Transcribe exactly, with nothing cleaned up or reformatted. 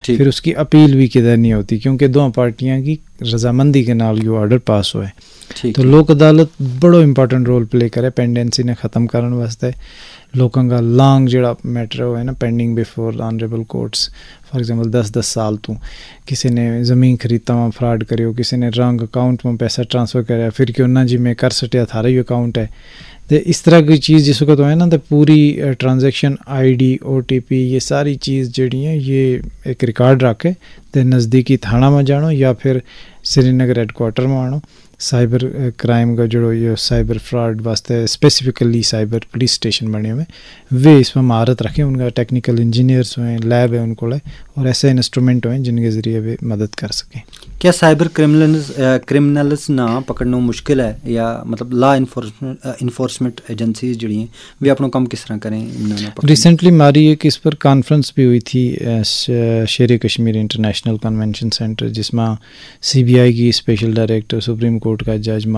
फिर उसकी अपील भी किधर नहीं होती क्योंकि दो पार्टियां की रजामंदी के नाल ये ऑर्डर पास हुआ है। तो लोक अदालत बड़ो इंपॉर्टेंट रोल प्ले करे पेंडेंसी ने ख़त्म करने वास्ते। लोगों का लॉन्ग जो मैटर है ना pending before honourable courts, for example दस दस साल तू किसी ने ज़मीन खरीदता वहाँ फ्रॉड करियो, किसी ने रंग अकाउंट में पैसा ट्रांसफ़र कराया फिर क्यों ना जी मैं कर सटिया थारा ही अकाउंट है। तो इस तरह की चीज़ जिस वक्त है ना तो पूरी ट्रांजैक्शन आईडी ओटीपी ये सारी चीज़ जड़ी है ये एक रिकॉर्ड रखे तो नज़दीकी थाना में जानो या फिर श्रीनगर हेडक्वार्टर में आनो। साइबर क्राइम का जो ये साइबर फ्रॉड वास्ते स्पेसिफिकली साइबर पुलिस स्टेशन बने हुए वे इसमें महारत रखें, उनका टेक्निकल इंजीनियर्स हुए, लैब है उनको और ऐसे इंस्ट्रूमेंट हुए जिनके ज़रिए वे मदद कर सकें। क्या साइबर क्रिमिनल्स क्रिमिनल्स ना पकड़ना मुश्किल है या मतलब लॉ इन्फोर्समेंट इन्फोर्समेंट एजेंसीज जड़ी हैं वे अपना काम किस तरह करें? रिसेंटली हमारी एक इस पर कॉन्फ्रेंस भी हुई थी शेर कश्मीर इंटरनेशनल कन्वेंशन सेंटर जिसमें सी बी आई की स्पेशल डायरेक्टर, सुप्रीम कोर्ट का जज